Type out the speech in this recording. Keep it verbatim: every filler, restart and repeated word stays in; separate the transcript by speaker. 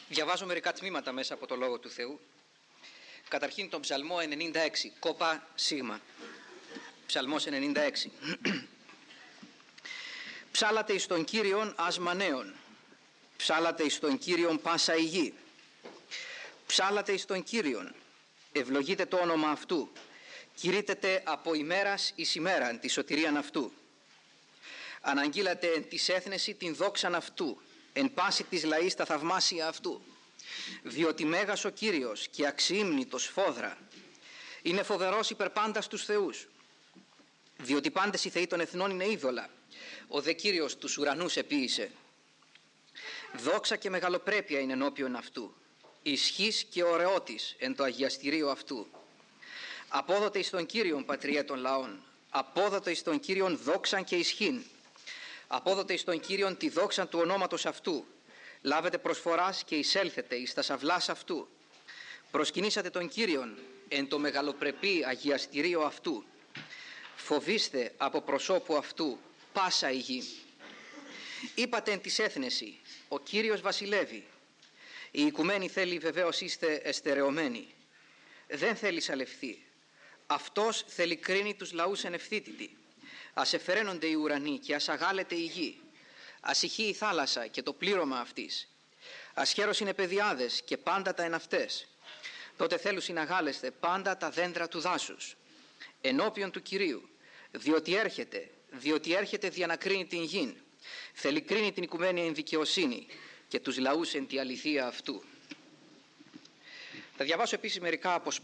Speaker 1: Διαβάζω μερικά τμήματα μέσα από το Λόγο του Θεού. Καταρχήν τον Ψαλμό ενενήντα έξι, κόπα σίγμα. Ψαλμός ενενήντα έξι. Ψάλατε εις τον Κύριον άσμα νέων, ψάλατε εις τον Κύριον πάσα η γη. Ψάλατε εις τον Κύριον, ευλογείτε το όνομα αυτού, κηρύτετε από ημέρας εις ημέραν τη σωτηρίαν αυτού. Αναγγείλατε εν της έθνεση την δόξαν αυτού, εν πάση της λαής τα θαυμάσια αυτού. Διότι μέγας ο Κύριος και αξιήμνητος φόδρα, είναι φοβερός υπερπάντα στους θεούς. Διότι πάντες οι θεοί των εθνών είναι είδωλα, ο δε Κύριος τους ουρανούς επίησε. Δόξα και μεγαλοπρέπεια είναι ενώπιον αυτού, ισχύς και ωραιότης εν το αγιαστηρίο αυτού. Απόδοτε εις τον Κύριον πατριέ των λαών, απόδοτε εις τον Κύριον δόξαν και ισχύν. Απόδοτε εις τον Κύριον τη δόξα του ονόματος αυτού, λάβετε προσφοράς και εισέλθετε εις τα σαυλάς αυτού. Προσκυνήσατε τον Κύριον εν το μεγαλοπρεπή αγιαστηρίο αυτού. Φοβήστε από προσώπου αυτού πάσα η γη. Είπατε εν της έθνεση, ο Κύριος βασιλεύει. Η οικουμένη θέλει βεβαίως είστε εστερεωμένοι. Δεν θέλει σαλευθεί. Αυτός θέλει κρίνει τους λαούς εν ευθύτητη. Ας εφεραίνονται οι ουρανοί και ας αγάλεται η γη. Ας ηχεί η θάλασσα και το πλήρωμα αυτής. Ας χαίρος είναι παιδιάδες και πάντα τα εν αυτές. Τότε θέλουν συναγάλεστε πάντα τα δέντρα του δάσους. Ενώπιον του Κυρίου, διότι έρχεται, διότι έρχεται δια να κρίνει την γην. Θέλει κρίνει την οικουμένη εν δικαιοσύνη και τους λαούς εν τη αληθεία αυτού. Θα διαβάσω επίσης μερικά